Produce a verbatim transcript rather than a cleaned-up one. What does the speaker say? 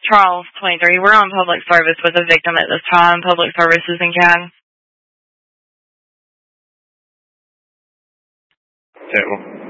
Charles, twenty-three. We're on public service with a victim at this time. Public services in C A D. Table.